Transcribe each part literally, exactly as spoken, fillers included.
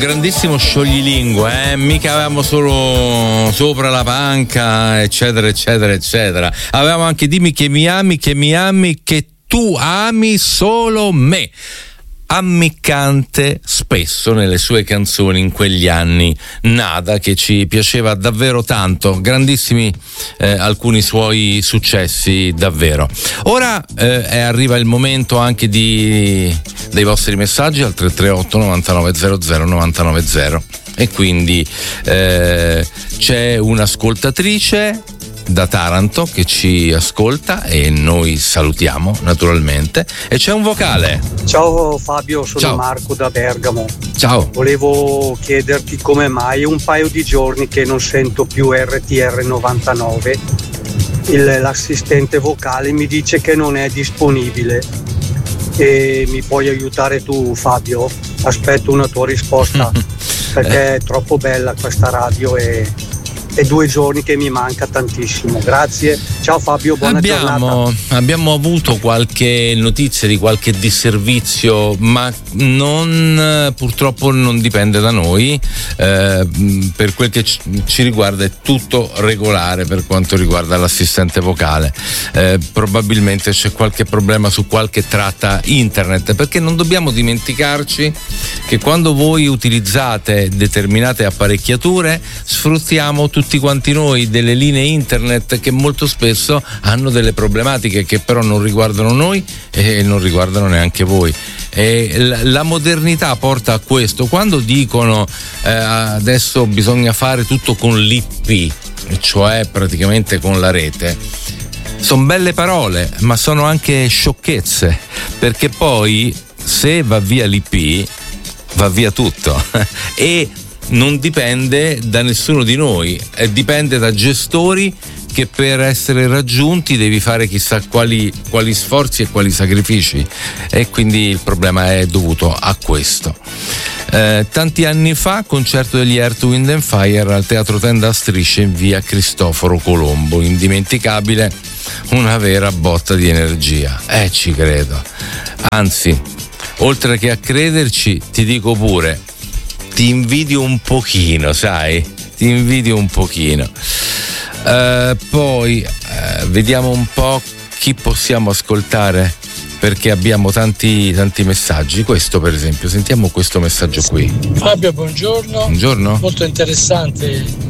grandissimo scioglilingua, eh? Mica avevamo solo Sopra la panca, eccetera, eccetera, eccetera. Avevamo anche Dimmi che mi ami, che mi ami, che tu ami solo me. Ammiccante spesso nelle sue canzoni in quegli anni, Nada, che ci piaceva davvero tanto, grandissimi eh, alcuni suoi successi davvero. Ora eh, arriva il momento anche di dei vostri messaggi al tre tre otto novantanove zero zero novantanove zero e quindi eh, c'è un'ascoltatrice da Taranto che ci ascolta e noi salutiamo naturalmente, e c'è un vocale. Ciao Fabio, sono Ciao. Marco da Bergamo. Ciao. Volevo chiederti come mai è un paio di giorni che non sento più R T R novantanove. Il, l'assistente vocale mi dice che non è disponibile e mi puoi aiutare tu, Fabio? Aspetto una tua risposta perché è troppo bella questa radio e è due giorni che mi manca tantissimo. Grazie, ciao Fabio, buona abbiamo, giornata. Abbiamo avuto qualche notizia di qualche disservizio, ma non, purtroppo non dipende da noi. Eh, per quel che ci riguarda è tutto regolare per quanto riguarda l'assistente vocale. Eh, probabilmente c'è qualche problema su qualche tratta internet, perché non dobbiamo dimenticarci che quando voi utilizzate determinate apparecchiature sfruttiamo tutti quanti noi delle linee internet che molto spesso hanno delle problematiche che però non riguardano noi e non riguardano neanche voi. E la modernità porta a questo. Quando dicono eh, adesso bisogna fare tutto con l'I P, cioè praticamente con la rete, sono belle parole ma sono anche sciocchezze, perché poi se va via l'I P va via tutto e non dipende da nessuno di noi, eh, dipende da gestori che per essere raggiunti devi fare chissà quali, quali sforzi e quali sacrifici, e quindi il problema è dovuto a questo. Eh, tanti anni fa, concerto degli Earth, Wind and Fire al Teatro Tenda a Strisce in via Cristoforo Colombo, indimenticabile, una vera botta di energia, eh ci credo, anzi oltre che a crederci ti dico pure ti invidio un pochino, sai? Ti invidio un pochino. Uh, poi uh, vediamo un po' chi possiamo ascoltare, perché abbiamo tanti tanti messaggi. Questo per esempio, sentiamo questo messaggio qui. Fabio, buongiorno. Buongiorno. Molto interessante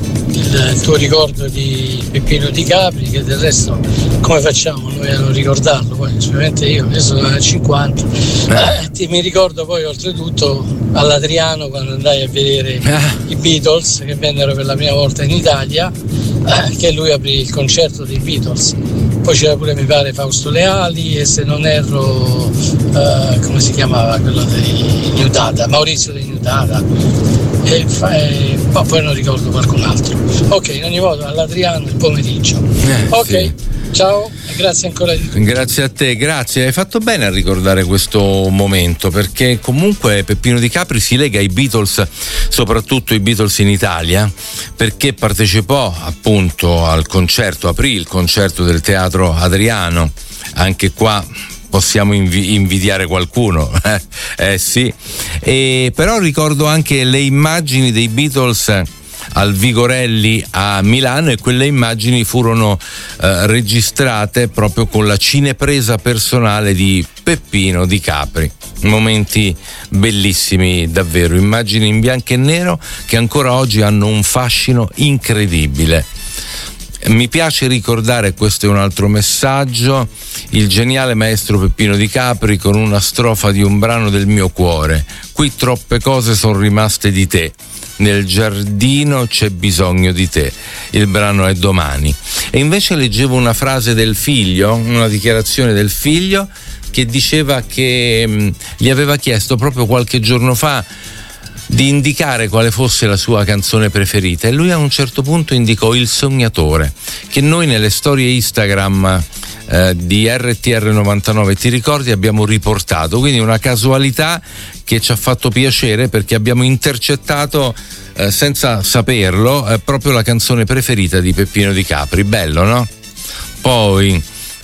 il tuo ricordo di Peppino Di Capri, che del resto come facciamo noi a non ricordarlo? Poi ovviamente io, io sono a cinquanta eh. ti mi ricordo poi oltretutto all'Adriano quando andai a vedere eh. i Beatles che vennero per la prima volta in Italia, eh, che lui aprì il concerto dei Beatles. Poi c'era pure mi pare Fausto Leali e se non erro eh, come si chiamava quello dei New Dada, Maurizio dei New Dada, e, e ma poi non ricordo qualcun altro. Ok, in ogni modo all'Adriano il pomeriggio. Eh, ok, sì. Ciao e grazie ancora di tutto. Grazie a te, grazie, hai fatto bene a ricordare questo momento, perché comunque Peppino Di Capri si lega ai Beatles, soprattutto i Beatles in Italia, perché partecipò appunto al concerto, aprì il concerto del Teatro Adriano. Anche qua possiamo invi- invidiare qualcuno, eh, eh sì, e però ricordo anche le immagini dei Beatles al Vigorelli a Milano, e quelle immagini furono eh, registrate proprio con la cinepresa personale di Peppino Di Capri. Momenti bellissimi davvero, immagini in bianco e nero che ancora oggi hanno un fascino incredibile. Mi piace ricordare, questo è un altro messaggio, il geniale maestro Peppino Di Capri con una strofa di un brano del mio cuore. Qui troppe cose sono rimaste di te, nel giardino c'è bisogno di te. Il brano è Domani. E invece leggevo una frase del figlio, una dichiarazione del figlio che diceva che mh, gli aveva chiesto proprio qualche giorno fa di indicare quale fosse la sua canzone preferita, e lui a un certo punto indicò Il Sognatore, che noi nelle storie Instagram eh, di R T R novantanove, ti ricordi, abbiamo riportato, quindi una casualità che ci ha fatto piacere, perché abbiamo intercettato eh, senza saperlo eh, proprio la canzone preferita di Peppino Di Capri. Bello, no? Poi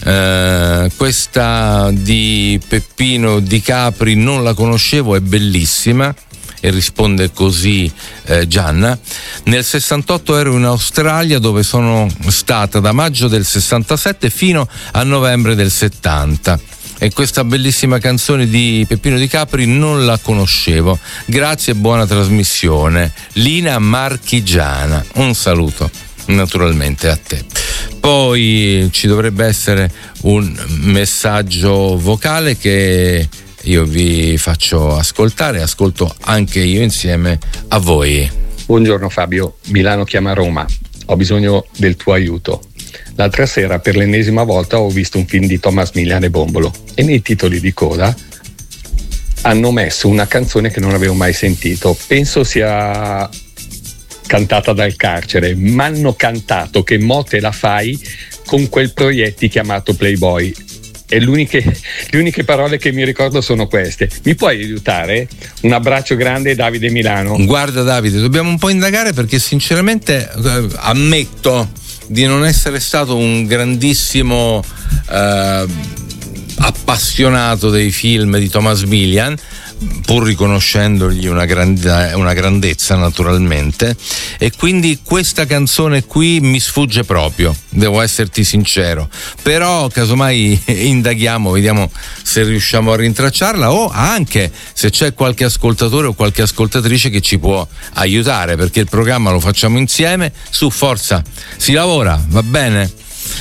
eh, questa di Peppino Di Capri non la conoscevo, è bellissima, e risponde così eh, Gianna. Nel sessantotto ero in Australia, dove sono stata da maggio del sessantasette fino a novembre del settanta. E questa bellissima canzone di Peppino Di Capri non la conoscevo. Grazie e buona trasmissione. Lina Marchigiana. Un saluto naturalmente a te. Poi ci dovrebbe essere un messaggio vocale che io vi faccio ascoltare, ascolto anche io insieme a voi. Buongiorno Fabio, Milano chiama Roma, ho bisogno del tuo aiuto. L'altra sera per l'ennesima volta ho visto un film di Thomas Milian e Bombolo e nei titoli di coda hanno messo una canzone che non avevo mai sentito, penso sia cantata dal carcere, ma hanno cantato Che mo te la fai con quel proietti chiamato Playboy. E l'uniche, le uniche parole che mi ricordo sono queste. Mi puoi aiutare? Un abbraccio grande, Davide Milano. Guarda Davide, dobbiamo un po' indagare, perché sinceramente eh, ammetto di non essere stato un grandissimo eh, appassionato dei film di Thomas Milian, pur riconoscendogli una, grande, una grandezza naturalmente, e quindi questa canzone qui mi sfugge proprio, devo esserti sincero, però casomai indaghiamo, vediamo se riusciamo a rintracciarla, o anche se c'è qualche ascoltatore o qualche ascoltatrice che ci può aiutare, perché il programma lo facciamo insieme. Su, forza, si lavora, va bene?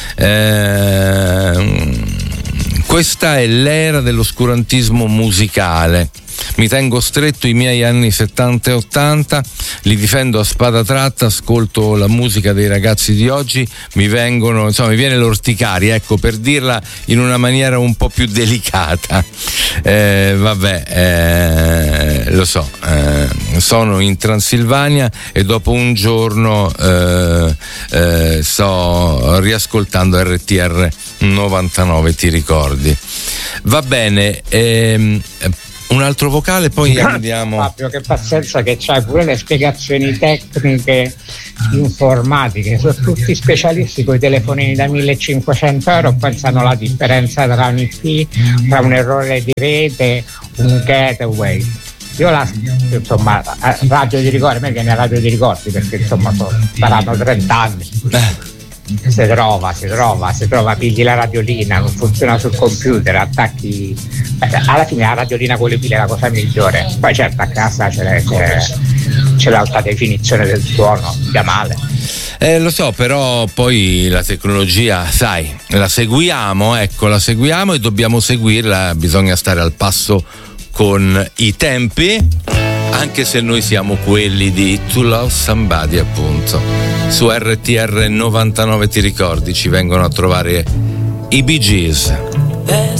Eh, questa è l'era dell'oscurantismo musicale. Mi tengo stretto i miei anni settanta e ottanta, li difendo a spada tratta, ascolto la musica dei ragazzi di oggi, mi vengono, insomma, mi viene l'orticaria, ecco, per dirla in una maniera un po' più delicata. Eh, vabbè, eh, lo so, eh, sono in Transilvania e dopo un giorno eh, eh, sto riascoltando R T R novantanove, ti ricordi? Va bene, ehm, un altro vocale, poi andiamo. Fabio, che pazienza che c'hai, pure le spiegazioni tecniche informatiche, sono tutti specialisti con i telefonini da millecinquecento euro, pensano la differenza tra un I P, tra un errore di rete, un gateway. Io la, insomma, radio di ricordi, a me viene radio di ricordi perché insomma saranno trenta anni. Si trova, si trova, si trova, pigli la radiolina, non funziona sul computer, attacchi. Beh, alla fine la radiolina con le pile è la cosa migliore. Poi certo a casa c'è, c'è, c'è l'alta definizione del suono, da male. Eh, lo so, però poi la tecnologia, sai, la seguiamo, ecco, la seguiamo e dobbiamo seguirla, bisogna stare al passo con i tempi, anche se noi siamo quelli di To Love Somebody, appunto. Su R T R novantanove, ti ricordi, ci vengono a trovare i Bee Gees.